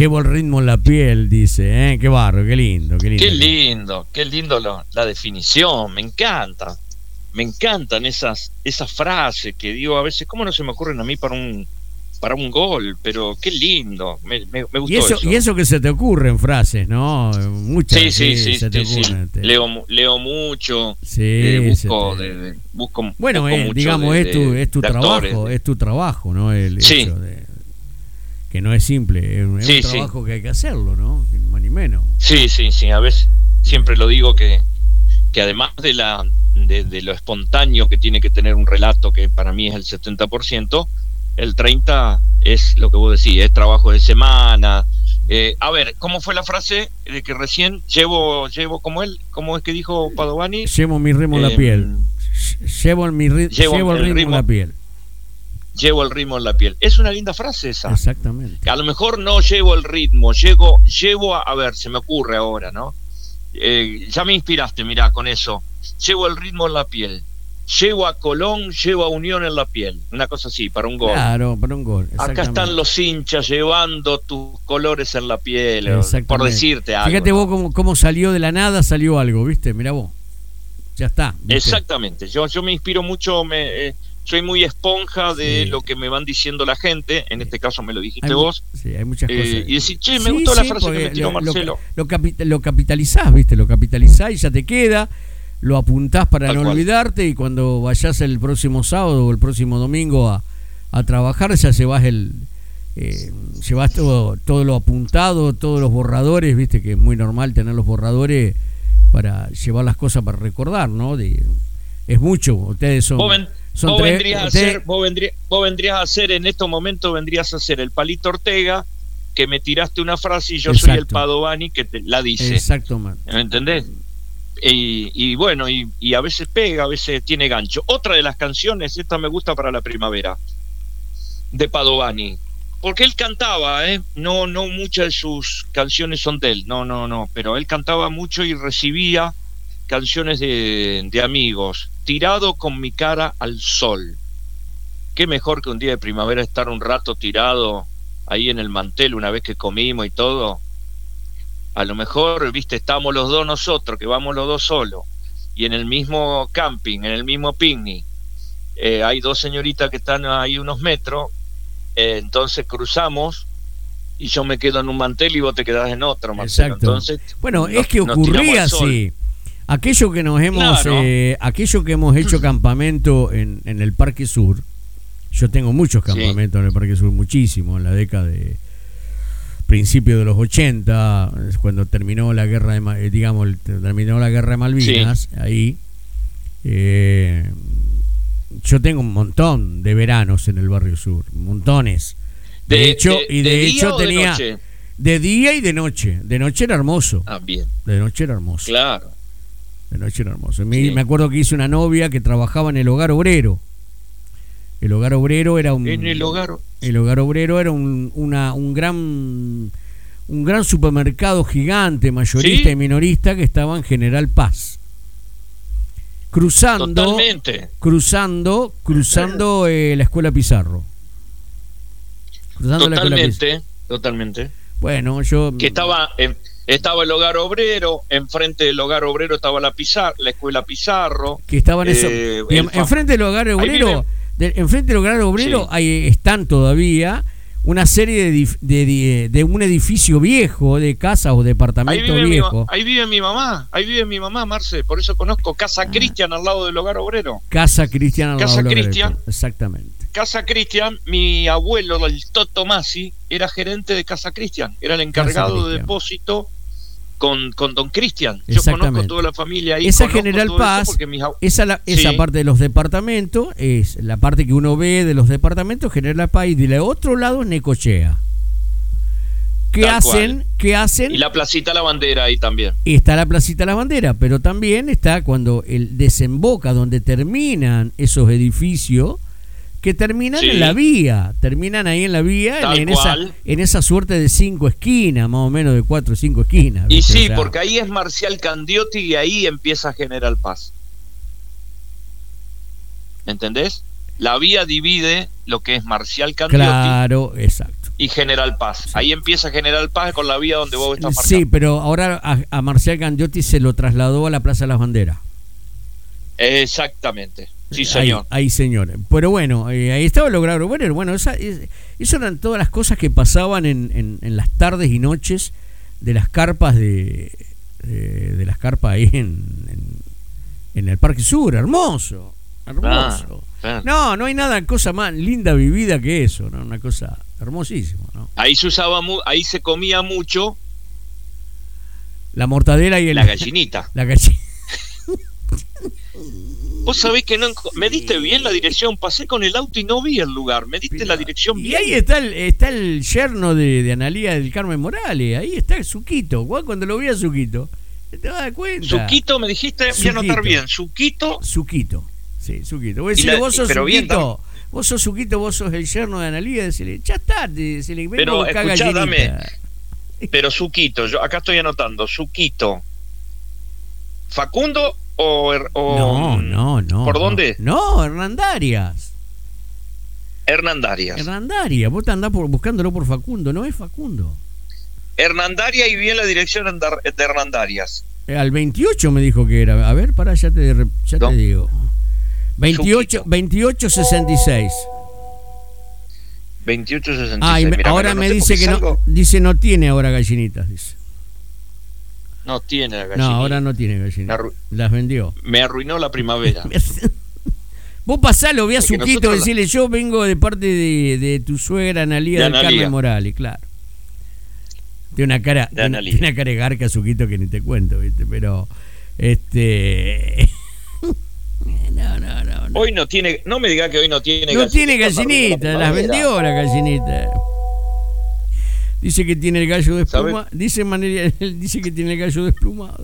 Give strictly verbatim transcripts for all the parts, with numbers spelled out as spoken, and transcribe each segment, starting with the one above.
Llevo el ritmo en la piel, dice, ¿eh? Qué barro, qué lindo, qué lindo. Qué lindo, qué lindo lo, la definición, me encanta. Me encantan esas, esas frases que digo a veces, ¿cómo no se me ocurren a mí para un para un gol? Pero qué lindo, me, me, me gustó y eso, eso. Y eso que se te ocurren frases, ¿no? Muchas. Sí, sí, sí, sí, se te sí, ocurren, sí. te... Leo, leo mucho, sí, eh, busco, te... de, de, busco, bueno, busco eh, mucho digamos, de, es tu, es tu de trabajo, actores. es tu trabajo, ¿no? El Sí. hecho de... que no es simple, es, es sí, un trabajo sí. que hay que hacerlo, ¿no? Ni más ni menos. Sí, sí, sí, a veces siempre lo digo que, que además de la de, de lo espontáneo que tiene que tener un relato, que para mí es el setenta por ciento, el treinta por ciento es lo que vos decís, es trabajo de semana. Eh, a ver, ¿cómo fue la frase de que recién llevo, llevo como él, cómo es que dijo Padovani? Llevo mi ritmo en eh, la piel. Llevo, el, mi ri llevo, llevo el, el ritmo, ritmo en la piel. Llevo el ritmo en la piel. Es una linda frase esa. Exactamente. A lo mejor no llevo el ritmo, llego, llevo a, a ver, se me ocurre ahora, ¿no? Eh, ya me inspiraste, mirá, con eso. Llevo el ritmo en la piel. Llevo a Colón, llevo a Unión en la piel. Una cosa así, para un gol. Claro, para un gol. Acá están los hinchas llevando tus colores en la piel, por decirte algo. Fíjate ¿no? vos cómo, cómo salió de la nada, salió algo, ¿viste? Mirá vos. Ya está. ¿viste? Exactamente. Yo, yo me inspiro mucho, me, eh, soy muy esponja de sí. lo que me van diciendo la gente. En este caso me lo dijiste hay, vos. Sí, hay muchas eh, cosas. Y decir, che, me sí, gustó sí, la frase que me tiró lo, Marcelo. Lo, lo, capi lo capitalizás, ¿viste? Lo capitalizás y ya te queda. Lo apuntás para Tal no cual. olvidarte, y cuando vayas el próximo sábado o el próximo domingo a, a trabajar, ya llevas el eh, llevas todo, todo lo apuntado, todos los borradores, viste que es muy normal tener los borradores para llevar las cosas para recordar, ¿no? De, es mucho, ustedes son... Vos, ven, son vos, tres, vendrías ustedes... a hacer, vos, vendrías, vos vendrías a hacer en estos momentos, vendrías a hacer el Palito Ortega, que me tiraste una frase y yo Exacto. soy el Padovani que te la dice. Exacto, man. ¿Me entendés? Y, y bueno, y, y a veces pega, a veces tiene gancho. Otra de las canciones, esta me gusta para la primavera, de Padovani, porque él cantaba, ¿eh? No, no muchas de sus canciones son de él, no, no, no, pero él cantaba mucho y recibía canciones de, de amigos. Tirado con mi cara al sol. Qué mejor que un día de primavera estar un rato tirado ahí en el mantel una vez que comimos y todo. A lo mejor, viste, estamos los dos nosotros, que vamos los dos solos, y en el mismo camping, en el mismo picnic, eh, hay dos señoritas que están ahí unos metros, eh, entonces cruzamos, y yo me quedo en un mantel y vos te quedás en otro, Marcelo. Exacto. Entonces, bueno, nos, es que ocurría así. Aquello que nos hemos, claro. eh, aquello que hemos hecho campamento en, en el Parque Sur, yo tengo muchos campamentos sí. en el Parque Sur, muchísimo, en la década de principio de los ochenta, cuando terminó la guerra de, digamos, terminó la guerra de Malvinas, sí. ahí eh, yo tengo un montón de veranos en el Barrio Sur, montones. De, de hecho, de, y de, de hecho tenía de, de día y de noche. De noche era hermoso. Ah, bien. De noche era hermoso. Claro. De noche era hermoso. Me, sí. me acuerdo que hice una novia que trabajaba en el Hogar Obrero. El Hogar Obrero era un en el hogar el Hogar Obrero era un una un gran un gran supermercado gigante, mayorista ¿Sí? y minorista, que estaba en General Paz. Cruzando Totalmente. cruzando cruzando eh, la Escuela Pizarro. Cruzando totalmente, la Escuela Pizarro. Totalmente. Bueno, yo que estaba en, estaba el Hogar Obrero, enfrente del Hogar Obrero estaba la Pizarro, la Escuela Pizarro. Que estaban eh, eso. En, enfrente del Hogar Obrero De, enfrente del Hogar Obrero sí. hay, están todavía una serie de, de, de, de un edificio viejo, de casas o departamentos viejos. Ahí vive mi mamá, ahí vive mi mamá, Marce, por eso conozco Casa ah. Cristian al lado del Hogar Obrero. Casa Cristian al Casa lado del Cristian, Hogar Obrero. Exactamente. Casa Cristian, mi abuelo, el Toto Masi, era gerente de Casa Cristian, era el encargado de depósito con, con don Cristian. Yo conozco toda la familia ahí. Esa General Paz, mis... esa, la, esa sí. parte de los departamentos, es la parte que uno ve de los departamentos, General Paz, y del otro lado Necochea. ¿Qué Tal hacen? Cual. ¿Qué hacen? Y la Placita La Bandera ahí también. Y está la Placita La Bandera, pero también está cuando el desemboca, donde terminan esos edificios, que terminan sí. en la vía, terminan ahí en la vía, en esa, en esa suerte de cinco esquinas, más o menos de cuatro o cinco esquinas. ¿viste? Y sí, o sea, porque ahí es Marcial Candiotti y ahí empieza General Paz. ¿Entendés? La vía divide lo que es Marcial Candiotti. Claro, exacto. y General Paz. Sí. Ahí empieza General Paz con la vía donde vos estás marcando. Sí, pero ahora a, a Marcial Gandiotti se lo trasladó a la Plaza de las Banderas. Exactamente, sí señor. Ahí, ahí señor. Pero bueno, eh, ahí estaba logrado. Bueno, bueno esa, es, eso eran todas las cosas que pasaban en, en, en las tardes y noches de las carpas de, de, de las carpas ahí en, en, en el Parque Sur. Hermoso, hermoso. Ah, no, no hay nada, cosa más linda vivida que eso, ¿no? Una cosa hermosísima, ¿no? Ahí se usaba, mu ahí se comía mucho la mortadela y el, la gallinita. La gallinita. Vos sabés que no me diste bien la dirección, pasé con el auto y no vi el lugar, me diste Pero, la dirección y bien. Y ahí está el, está el yerno de, de Analía del Carmen Morales, ahí está el Suquito. Cuando lo vi a Suquito, te vas a dar cuenta. Suquito, me dijiste, voy a anotar bien, Suquito. Suquito, sí, Suquito. Vos decís, vos sos Suquito, bien, vos sos Suquito, vos sos el yerno de Analía, decirle, ya está, decirle, vengo a buscar gallinita. Dame, pero Suquito, yo acá estoy anotando, Suquito. ¿Facundo o, o no, no, no. ¿Por dónde? No, Hernandarias. Hernandarias. Hernandarias, vos te andás por, buscándolo por Facundo, no es Facundo. Hernandarias y bien la dirección de Hernandarias. Eh, al veintiocho me dijo que era. A ver, pará, ya te, ya te digo. veintiocho, veintiocho sesenta y seis. veintiocho sesenta y seis. Ah, y me, Mirá, ahora me dice que no, dice no tiene ahora gallinitas, dice. No tiene gallinitas. No, ahora no tiene gallinitas. Las vendió. Me arruinó la primavera. Vos pasalo, ve a Suquito, decirle, yo vengo de parte de, de tu suegra Analía de del Analía. Carmen Morales, claro. Tiene una cara, de tiene, tiene una cara de garca Suquito que ni te cuento, ¿viste? Pero, este... no, no, no, no. Hoy no tiene, no me diga que hoy no tiene No tiene gallinitas, las vendió la gallinita. Dice que tiene el gallo desplumado. Dice Manelia, dice que tiene el gallo desplumado.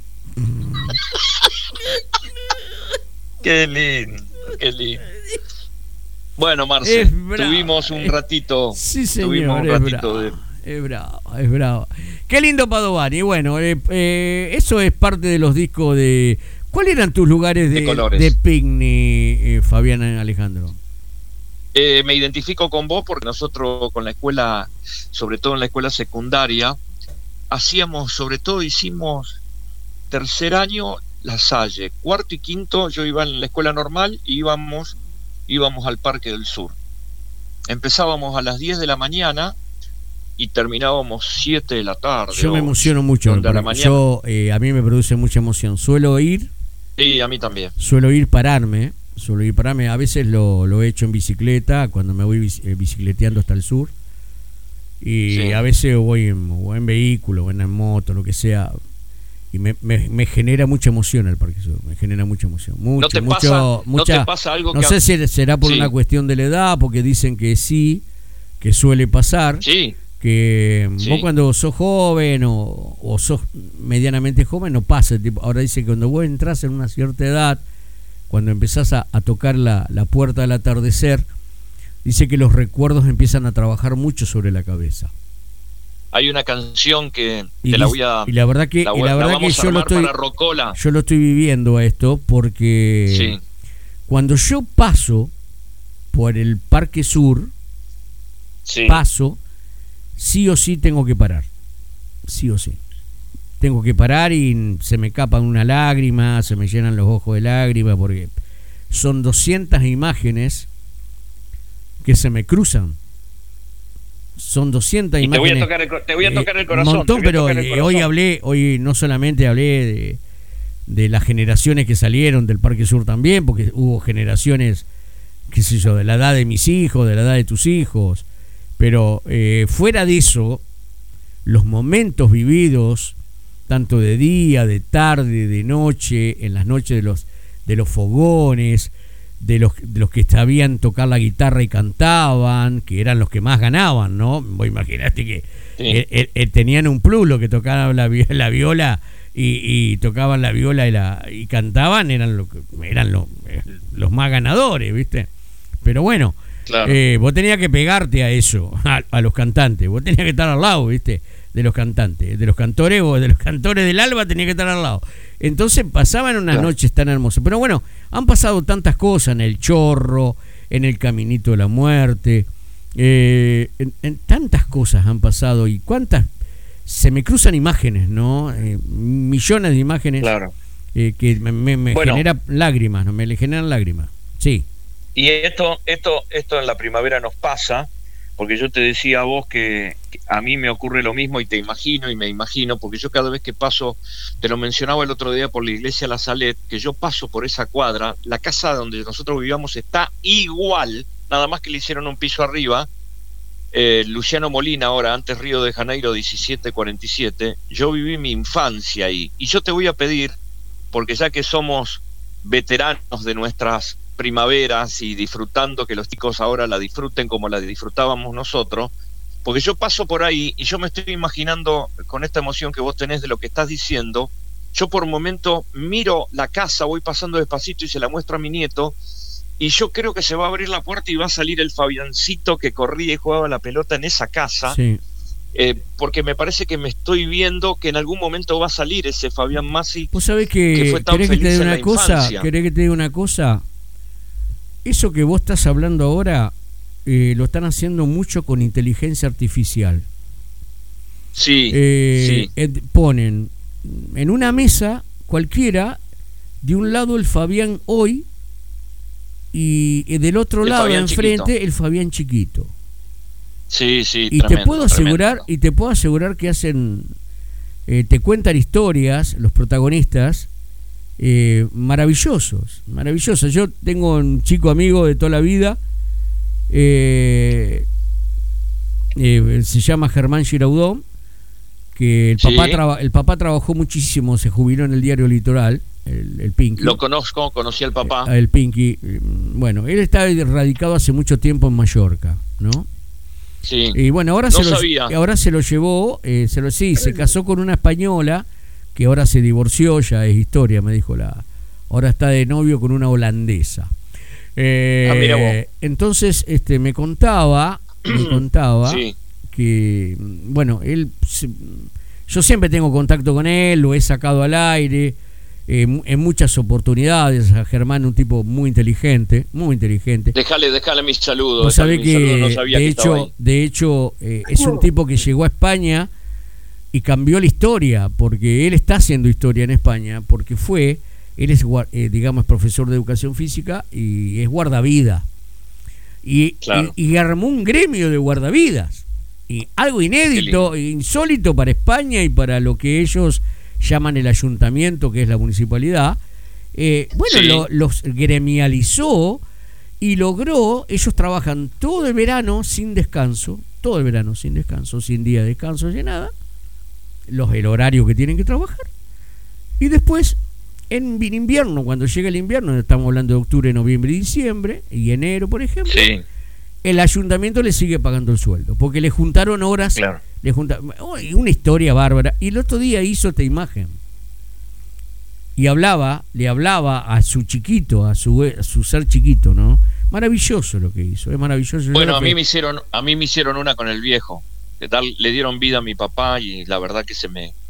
Qué lindo, qué lindo. Bueno, Marce, tuvimos un ratito. Sí, señor, tuvimos un es ratito bravo, de... es bravo, es bravo. Qué lindo Padovani. Bueno, eh, eh, eso es parte de los discos de... ¿Cuáles eran tus lugares de, de, de picnic, eh, Fabián Alejandro? Eh, me identifico con vos porque nosotros con la escuela, sobre todo en la escuela secundaria, hacíamos, sobre todo hicimos tercer año La Salle, cuarto y quinto yo iba en la escuela normal y íbamos, íbamos al Parque del Sur. Empezábamos a las diez de la mañana y terminábamos siete de la tarde. Yo me emociono mucho, yo, eh, a mí me produce mucha emoción. Suelo ir. Sí, a mí también. Suelo ir pararme. Suelo ir pararme, a veces lo, lo he hecho en bicicleta, cuando me voy bicicleteando hasta el sur, y sí. A veces voy en, o en vehículo, o en moto, lo que sea, y me, me, me genera mucha emoción el Parque Sur, me genera mucha emoción. Mucho, ¿No te mucho, pasa, mucha, ¿no te pasa algo no que... sé si será por sí. una cuestión de la edad, porque dicen que sí, que suele pasar, sí. que sí. vos cuando sos joven o, o sos medianamente joven no pasa, tipo, ahora dice que cuando vos entras en una cierta edad, cuando empezás a, a tocar la, la puerta del atardecer, dice que los recuerdos empiezan a trabajar mucho sobre la cabeza. Hay una canción que y, te la voy a... Y la verdad que, la, y la verdad que yo, lo estoy, yo lo estoy viviendo a esto porque sí. cuando yo paso por el Parque Sur, sí. paso, sí o sí tengo que parar. Sí o sí. Tengo que parar y se me escapan una lágrima, se me llenan los ojos de lágrimas, porque son doscientas imágenes que se me cruzan. Son doscientas y imágenes. Te voy a tocar el, te voy a tocar el corazón. Un montón, pero el eh, corazón. hoy hablé, hoy no solamente hablé de, de las generaciones que salieron del Parque Sur también, porque hubo generaciones, qué sé yo, de la edad de mis hijos, de la edad de tus hijos, pero eh, fuera de eso, los momentos vividos, tanto de día, de tarde, de noche, en las noches de los de los fogones, de los de los que sabían tocar la guitarra y cantaban, que eran los que más ganaban, ¿no? Vos imaginaste que sí. eh, eh, eh, tenían un plus, los que tocaban la, la viola y, y tocaban la viola y, la, y cantaban, eran, lo que, eran lo, eh, los más ganadores, ¿viste? Pero bueno, claro. eh, vos tenías que pegarte a eso, a, a los cantantes, vos tenías que estar al lado, ¿viste? De los cantantes, de los cantores o de los cantores del alba tenía que estar al lado. Entonces pasaban unas claro. noches tan hermosas. Pero bueno, han pasado tantas cosas en el Chorro, en el Caminito de la Muerte, Eh, en, en tantas cosas han pasado y cuántas se me cruzan imágenes, ¿no? Eh, millones de imágenes, claro. eh, que me, me, me bueno, genera lágrimas, ¿no? Me le generan lágrimas. Sí. Y esto, esto, esto en la primavera nos pasa, porque yo te decía a vos que, que a mí me ocurre lo mismo y te imagino y me imagino, porque yo cada vez que paso, te lo mencionaba el otro día por la iglesia La Salet, que yo paso por esa cuadra, la casa donde nosotros vivíamos está igual, nada más que le hicieron un piso arriba. eh, Luciano Molina, ahora antes Río de Janeiro diecisiete cuarenta y siete, yo viví mi infancia ahí, y yo te voy a pedir, porque ya que somos veteranos de nuestras primaveras y disfrutando que los chicos ahora la disfruten como la disfrutábamos nosotros, porque yo paso por ahí y yo me estoy imaginando con esta emoción que vos tenés de lo que estás diciendo, yo por un momento miro la casa, voy pasando despacito y se la muestro a mi nieto, y yo creo que se va a abrir la puerta y va a salir el Fabiancito que corría y jugaba la pelota en esa casa. Sí. Eh, porque me parece que me estoy viendo que en algún momento va a salir ese Fabián Massi. ¿Vos sabés que, que fue tan querés que te feliz diga en una la cosa? infancia? ¿Querés que te diga una cosa? Eso que vos estás hablando ahora eh, lo están haciendo mucho con inteligencia artificial. Sí, eh, sí. eh, ponen en una mesa cualquiera, de un lado el Fabián hoy y, y del otro el lado Fabián enfrente chiquito. El Fabián chiquito. Sí, sí, Y tremendo, te puedo asegurar, tremendo. y te puedo asegurar que hacen, eh, te cuentan historias, los protagonistas, eh, maravillosos, maravillosos. Yo tengo un chico amigo de toda la vida, eh, eh, se llama Germán Giraudón, que el papá, Sí. traba, el papá trabajó muchísimo, se jubiló en el diario Litoral, el, el Pinky. Lo conozco, conocí al papá. Eh, el Pinky. Bueno, él está radicado hace mucho tiempo en Mallorca, ¿no? Sí. Y bueno, ahora, No se, sabía. lo, ahora se lo llevó, eh, se lo, sí, se casó con una española que ahora se divorció, ya es historia, me dijo la. Ahora está de novio con una holandesa. Eh, Ah, mira vos. Entonces, este, me contaba, me contaba Sí. que, bueno, él, se- yo siempre tengo contacto con él, lo he sacado al aire eh, en muchas oportunidades. A Germán, un tipo muy inteligente, muy inteligente. Déjale, déjale mis saludos. Vos déjale sabés mis saludos, que, no sabía de que estaba hecho, ahí. de hecho eh, es un tipo que llegó a España y cambió la historia, porque él está haciendo historia en España, porque fue, él es, guar- eh, digamos, profesor de educación física y es guardavida. Y, Claro. y, y armó un gremio de guardavidas. Y algo inédito, insólito para España y para lo que ellos llaman el ayuntamiento, que es la municipalidad. Eh, bueno, Sí. lo- los gremializó y logró, ellos trabajan todo el verano sin descanso, todo el verano sin descanso, sin día de descanso, sin nada, los, el horario que tienen que trabajar. Y después, en invierno, cuando llega el invierno, estamos hablando de octubre, noviembre y diciembre, y enero, por ejemplo, Sí, el ayuntamiento le sigue pagando el sueldo, porque le juntaron horas, claro. le junta, oh, y una historia bárbara. Y el otro día hizo esta imagen y hablaba, le hablaba a su chiquito, a su, a su ser chiquito, ¿no? Maravilloso lo que hizo, es maravilloso. Yo Bueno, creo a mí que- me hicieron, a mí me hicieron una con el viejo. Que tal, le dieron vida a mi papá y la verdad que se me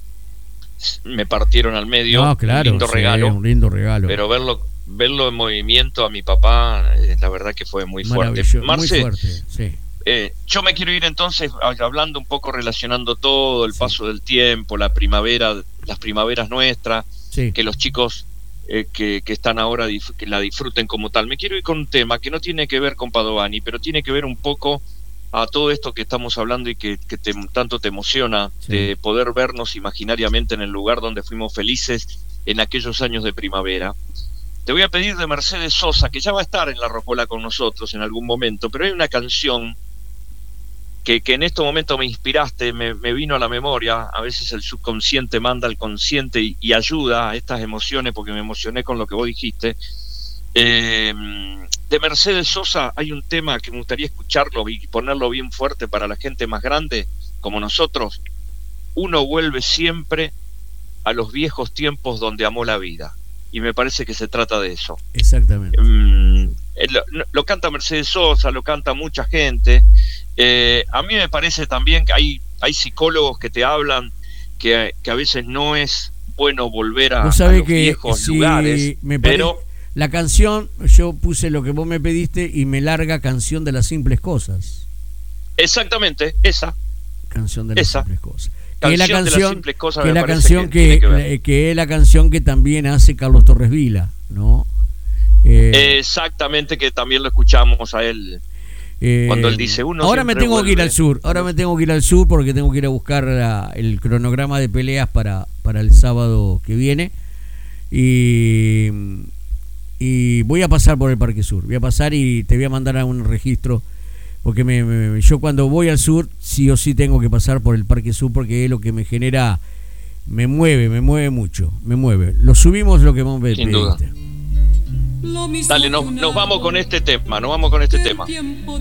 me partieron al medio. No, claro, Un lindo sí, regalo. un lindo regalo. Pero verlo verlo en movimiento a mi papá, eh, la verdad que fue muy fuerte. Maravilloso, Marce, muy fuerte, sí. eh, yo me quiero ir entonces a- hablando un poco, relacionando todo, el Sí. paso del tiempo, la primavera, las primaveras nuestras, Sí. que los chicos eh, que, que están ahora dif- que la disfruten como tal. Me quiero ir con un tema que no tiene que ver con Padovani, pero tiene que ver un poco a todo esto que estamos hablando y que, que te- tanto te emociona, Sí. de poder vernos imaginariamente en el lugar donde fuimos felices en aquellos años de primavera. Te voy a pedir de Mercedes Sosa, que ya va a estar en La Rocola con nosotros en algún momento, pero hay una canción que, que en este momento me inspiraste, me, me vino a la memoria. A veces el subconsciente manda al consciente y, y ayuda a estas emociones, porque me emocioné con lo que vos dijiste. Eh, de Mercedes Sosa hay un tema que me gustaría escucharlo y ponerlo bien fuerte para la gente más grande como nosotros. Uno vuelve siempre a los viejos tiempos donde amó la vida, y me parece que se trata de eso. Exactamente. Mm, lo, lo canta Mercedes Sosa, lo canta mucha gente. Eh, a mí me parece también que hay, hay psicólogos que te hablan que, que a veces no es bueno volver a, Vos a sabés los que viejos si lugares, me pare- pero la canción, yo puse lo que vos me pediste y me larga Canción de las Simples Cosas. Exactamente, esa. Canción de las esa. Simples Cosas. Que es la canción, que es la canción que, que, que es la canción que también hace Carlos Torres Vila, ¿no? Eh, Exactamente, que también lo escuchamos a él. Eh, cuando él dice uno. Ahora me tengo vuelve. que ir al sur, ahora me tengo que ir al sur porque tengo que ir a buscar la, el cronograma de peleas para, para el sábado que viene. Y, y voy a pasar por el Parque Sur. Voy a pasar y te voy a mandar a un registro. Porque me, me, yo cuando voy al sur, sí o sí tengo que pasar por el Parque Sur porque es lo que me genera, me mueve, me mueve mucho, me mueve. Lo subimos lo que vos me pediste. Dale, nos, nos vamos con este tema, nos vamos con este tema.